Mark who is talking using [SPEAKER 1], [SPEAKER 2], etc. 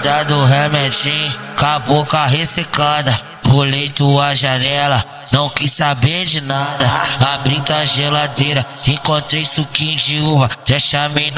[SPEAKER 1] Safada do remedinho, com a boca ressecada. Pulei tua janela, não quis saber de nada. Abri tua geladeira, encontrei suquinho de uva, já chamei